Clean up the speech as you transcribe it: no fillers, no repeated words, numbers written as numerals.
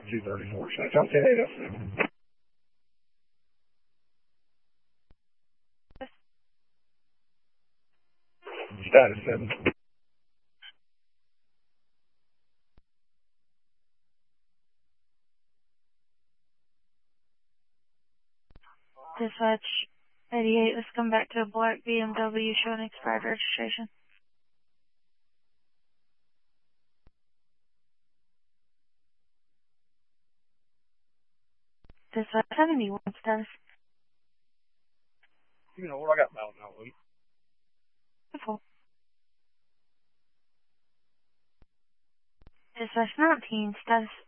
234. Should I talk to Ada? Status 7. Dispatch 88, let's come back to a black BMW showing expired registration. Dispatch 71 status. You know what, I got Mountain out, Lee. Beautiful. Dispatch 19 status.